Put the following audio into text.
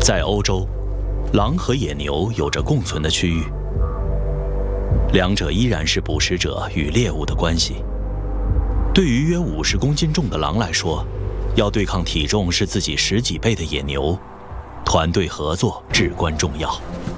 在欧洲，狼和野牛有着共存的区域，两者依然是捕食者与猎物的关系。对于约50公斤重的狼来说，要对抗体重是自己10几倍的野牛，团队合作至关重要。